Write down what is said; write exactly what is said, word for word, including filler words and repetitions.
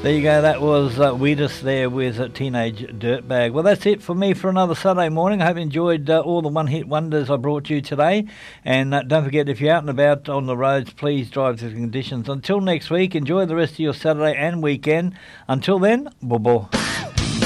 There you go, that was uh, Wheatus there with a Teenage Dirtbag. Well, that's it for me for another Saturday morning. I hope you enjoyed uh, all the one-hit wonders I brought you today. And uh, don't forget, if you're out and about on the roads, please drive to the conditions. Until next week, enjoy the rest of your Saturday and weekend. Until then, bye-bye.